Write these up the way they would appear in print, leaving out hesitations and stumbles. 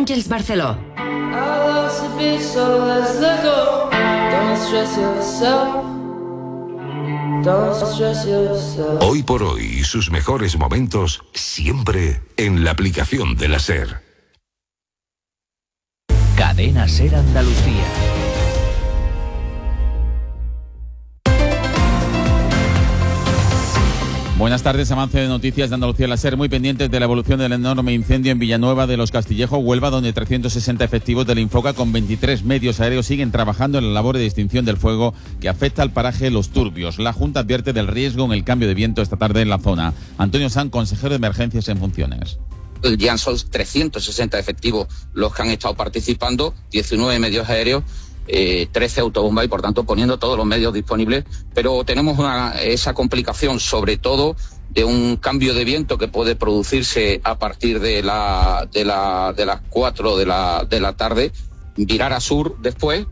Àngels Barceló. Hoy por hoy, sus mejores momentos siempre en la aplicación de la SER. Cadena SER Andalucía. Buenas tardes, avance de noticias de Andalucía la SER, muy pendientes de la evolución del enorme incendio en Villanueva de los Castillejos, Huelva, donde 360 efectivos del Infoca con 23 medios aéreos siguen trabajando en la labor de extinción del fuego que afecta al paraje Los Turbios. La Junta advierte del riesgo en el cambio de viento esta tarde en la zona. Antonio Sanz, consejero de emergencias en funciones. Ya son 360 efectivos los que han estado participando, 19 medios aéreos, 13 autobombas y por tanto poniendo todos los medios disponibles, pero tenemos esa complicación sobre todo de un cambio de viento que puede producirse a partir de las 4 de la tarde, virar a sur después.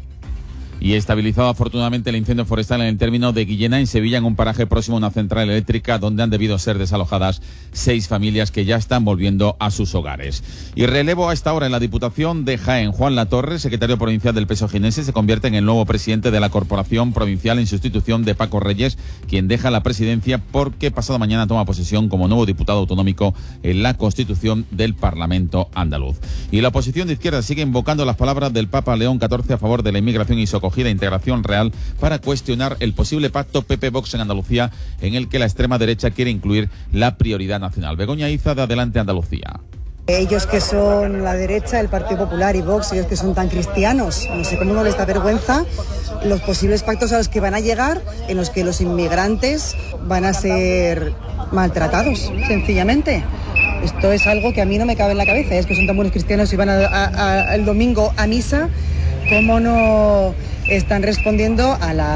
Y estabilizado afortunadamente el incendio forestal en el término de Guillena, en Sevilla, en un paraje próximo a una central eléctrica donde han debido ser desalojadas 6 familias que ya están volviendo a sus hogares. Y relevo a esta hora en la Diputación de Jaén. Juan Latorre, secretario provincial del PSOE jienense, se convierte en el nuevo presidente de la Corporación Provincial en sustitución de Paco Reyes, quien deja la presidencia porque pasado mañana toma posesión como nuevo diputado autonómico en la Constitución del Parlamento andaluz. Y la oposición de izquierda sigue invocando las palabras del Papa León XIV a favor de la inmigración y su acogida e integración real para cuestionar el posible pacto PP-Vox en Andalucía, en el que la extrema derecha quiere incluir la prioridad nacional. Begoña Iza, de Adelante Andalucía. Ellos que son la derecha, el Partido Popular y Vox, ellos que son tan cristianos, no sé cómo no les da vergüenza los posibles pactos a los que van a llegar, en los que los inmigrantes van a ser maltratados, sencillamente. Esto es algo que a mí no me cabe en la cabeza, es que son tan buenos cristianos y van el domingo a misa, ¿cómo no están respondiendo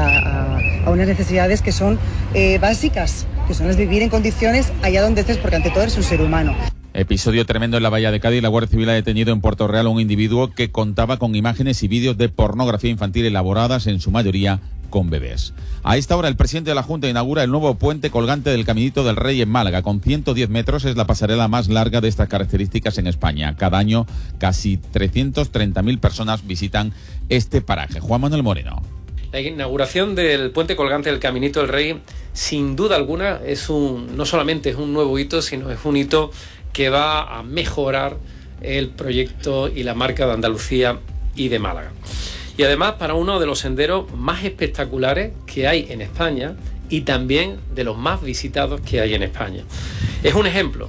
a unas necesidades que son básicas, que son las de vivir en condiciones allá donde estés, porque ante todo eres un ser humano? Episodio tremendo en la Bahía de Cádiz. La Guardia Civil ha detenido en Puerto Real a un individuo que contaba con imágenes y vídeos de pornografía infantil elaboradas en su mayoría con bebés. A esta hora el presidente de la Junta inaugura el nuevo puente colgante del Caminito del Rey en Málaga. Con 110 metros es la pasarela más larga de estas características en España. Cada año casi 330.000 personas visitan este paraje. Juan Manuel Moreno. La inauguración del puente colgante del Caminito del Rey, sin duda alguna, no solamente es un nuevo hito, sino es un hito que va a mejorar el proyecto y la marca de Andalucía y de Málaga. Y además para uno de los senderos más espectaculares que hay en España y también de los más visitados que hay en España. Es un ejemplo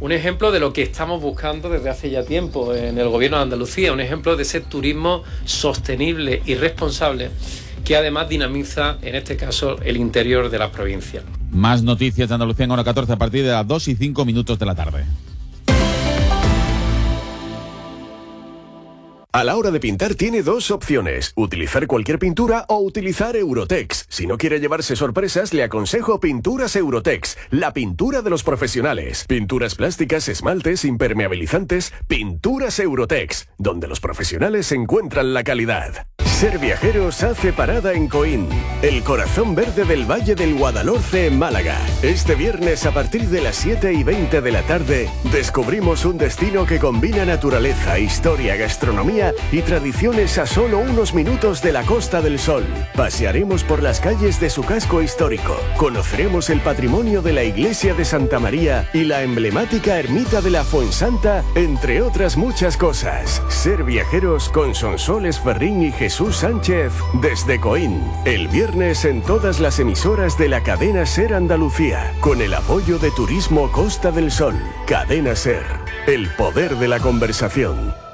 de lo que estamos buscando desde hace ya tiempo en el Gobierno de Andalucía, un ejemplo de ese turismo sostenible y responsable que además dinamiza, en este caso, el interior de la provincia. Más noticias de Andalucía en hora 14 a partir de las 2:05 de la tarde. A la hora de pintar tiene 2 opciones, utilizar cualquier pintura o utilizar Eurotex. Si no quiere llevarse sorpresas, le aconsejo Pinturas Eurotex, la pintura de los profesionales. Pinturas plásticas, esmaltes, impermeabilizantes, Pinturas Eurotex, donde los profesionales encuentran la calidad. Ser Viajeros hace parada en Coín, el corazón verde del Valle del Guadalhorce en Málaga. Este viernes a partir de las 7:20 de la tarde descubrimos un destino que combina naturaleza, historia, gastronomía y tradiciones a solo unos minutos de la Costa del Sol. Pasearemos por las calles de su casco histórico, conoceremos el patrimonio de la iglesia de Santa María y la emblemática ermita de la Fuensanta, entre otras muchas cosas. Ser Viajeros con Sonsoles Ferrín y Jesús Sánchez desde Coín, el viernes en todas las emisoras de la cadena SER Andalucía, con el apoyo de Turismo Costa del Sol. Cadena SER, el poder de la conversación.